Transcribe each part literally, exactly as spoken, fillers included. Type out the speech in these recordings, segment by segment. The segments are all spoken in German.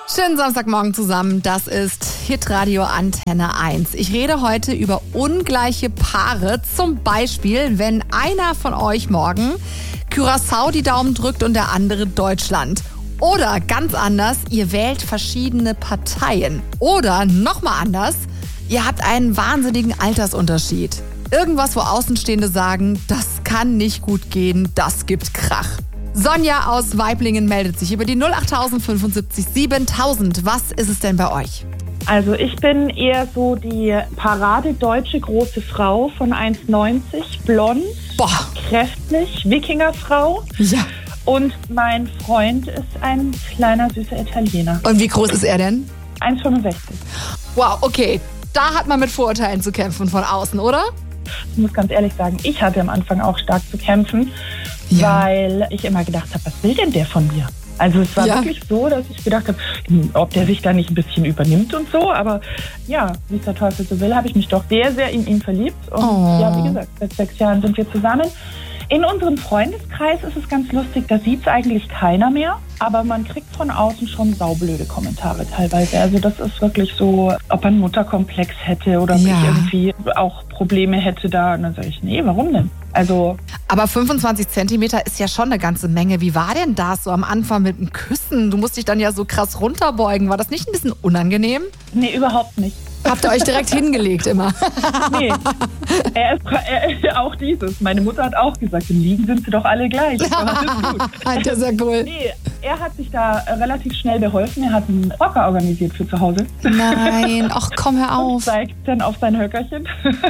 Schönen Samstagmorgen zusammen, das ist Hitradio Antenne eins. Ich rede heute über ungleiche Paare. Zum Beispiel, wenn einer von euch morgen Curaçao die Daumen drückt und der andere Deutschland. Oder ganz anders, ihr wählt verschiedene Parteien. Oder nochmal anders, ihr habt einen wahnsinnigen Altersunterschied. Irgendwas, wo Außenstehende sagen, das kann nicht gut gehen, das gibt Krach. Sonja aus Waiblingen meldet sich über die null acht fünfundsiebzig siebentausend. Was ist es denn bei euch? Also ich bin eher so die paradedeutsche große Frau von eins neunzig, blond, Boah. kräftig, Wikingerfrau. Ja. Und mein Freund ist ein kleiner, süßer Italiener. Und wie groß ist er denn? eins fünfundsechzig. Wow, okay. Da hat man mit Vorurteilen zu kämpfen von außen, oder? Ich muss ganz ehrlich sagen, ich hatte am Anfang auch stark zu kämpfen, Ja. weil ich immer gedacht habe, was will denn der von mir? Also es war Ja. wirklich so, dass ich gedacht habe, ob der sich da nicht ein bisschen übernimmt und so. Aber ja, wie es der Teufel so will, habe ich mich doch sehr, sehr in ihn verliebt. Und Oh. ja, wie gesagt, seit sechs Jahren sind wir zusammen. In unserem Freundeskreis ist es ganz lustig, da sieht es eigentlich keiner mehr. Aber man kriegt von außen schon saublöde Kommentare teilweise. Also das ist wirklich so, ob er einen Mutterkomplex hätte oder ob Ja. ich irgendwie auch Probleme hätte da. Und dann sage ich, nee, warum denn? Also Aber fünfundzwanzig Zentimeter ist ja schon eine ganze Menge. Wie war denn das so am Anfang mit dem Küssen? Du musst dich dann ja so krass runterbeugen. War das nicht ein bisschen unangenehm? nee, überhaupt nicht. Habt ihr euch direkt hingelegt immer? Nee, er ist, er, auch dieses. Meine Mutter hat auch gesagt, im Liegen sind sie doch alle gleich. Aber das ist gut. Das ist ja cool. Nee, er hat sich da relativ schnell beholfen. Er hat einen Rocker organisiert für zu Hause. Nein, ach komm, hör Und auf. zeigt dann auf sein Höckerchen.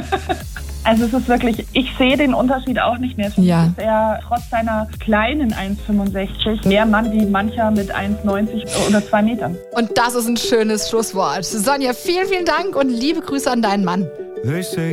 Also es ist wirklich, ich sehe den Unterschied auch nicht mehr. Für Ja. mich ist er trotz seiner kleinen eins fünfundsechzig mehr Mann wie mancher mit eins neunzig oder zwei Metern. Und das ist ein schönes Schlusswort. Sonja, vielen, vielen Dank und liebe Grüße an deinen Mann.